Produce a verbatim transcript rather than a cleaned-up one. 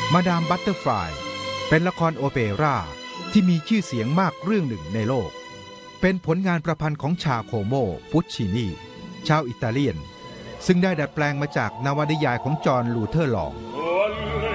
มาดามบัตเตอร์ฟลายเป็นละครโอเปร่าที่มีชื่อเสียงมากเรื่องหนึ่งในโลกเป็นผลงานประพันธ์ของชาโคโม ปุชชินีชาวอิตาเลียนซึ่งได้ดัดแปลงมาจากนวนิยายของจอห์น ลูเทอร์ลอง